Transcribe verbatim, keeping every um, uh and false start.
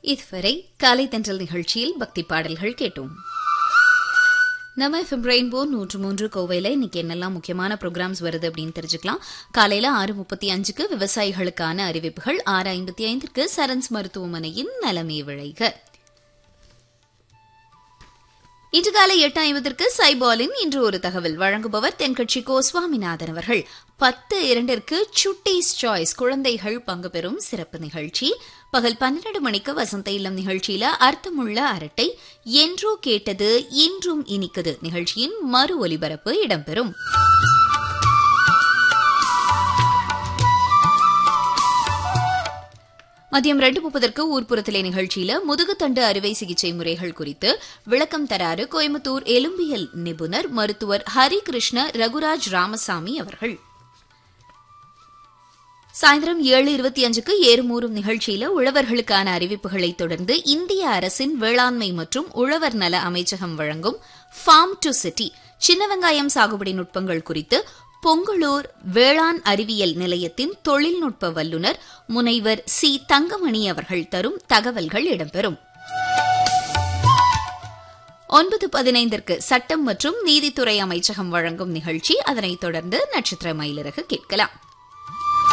இதுவரை காலை தென்றல் நிகழ்ச்சியில் பக்தி பாடல்கள் கேட்டோம். நம்ம எஃப்எம் ரெயின்போ நூற்று மூன்று கோவையில இன்னைக்கு என்னெல்லாம் முக்கியமான ப்ரோக்ராம்ஸ் வருது அப்படின்னு தெரிஞ்சுக்கலாம். காலையில ஆறு முப்பத்தி அஞ்சுக்கு விவசாயிகளுக்கான அறிவிப்புகள், ஆறு ஐம்பத்தி ஐந்திற்கு சரன்ஸ் மருத்துவமனையின் நலமே விளைக. இன்று காலை எட்டு ஐம்பதற்கு சைபாலின் இன்று ஒரு தகவல் வழங்குபவர் தென்கட்சி கோ சுவாமிநாதன் அவர்கள். பத்து இரண்டிற்கு சுட்டீஸ் சாய்ஸ் குழந்தைகள் பங்கு பெறும் சிறப்பு நிகழ்ச்சி. பகல் பன்னிரண்டு மணிக்கு வசந்த இல்லம் நிகழ்ச்சியில அர்த்தமுள்ள அரட்டை, என்றோ கேட்டது இன்றும் இனிக்குது நிகழ்ச்சியின் மறு ஒலிபரப்பு இடம்பெறும். மதியம் ரெண்டு முப்பதற்கு ஊர்ப்புறத்திலே நிகழ்ச்சியில முதுகுத்தண்டு அறுவை சிகிச்சை முறைகள் குறித்து விளக்கம் தராறு கோயம்புத்தூர் எலும்பியல் நிபுணர் மருத்துவர் ஹரிகிருஷ்ண ரகுராஜ் ராமசாமி அவர்கள். சாயந்தரம் ஏழு இருபத்தி அஞ்சுக்கு ஏறுமூறும் நிகழ்ச்சியில உழவர்களுக்கான அறிவிப்புகளை தொடர்ந்து இந்திய அரசின் வேளாண்மை மற்றும் உழவர் நல அமைச்சகம் வழங்கும் ஃபார்ம் டு சிட்டி சின்ன வெங்காயம் சாகுபடி நுட்பங்கள் குறித்து பொங்கலூர் வேளாண் அறிவியல் நிலையத்தின் தொழில்நுட்ப வல்லுநர் முனைவர் சி தங்கமணி அவர்கள் தரும் தகவல்கள் இடம்பெறும். ஒன்பது பதினைந்திற்கு சட்டம் மற்றும் நீதித்துறை அமைச்சகம் வழங்கும் நிகழ்ச்சி, அதனைத் தொடர்ந்து நட்சத்திர மயிலிறகு கேட்கலாம்.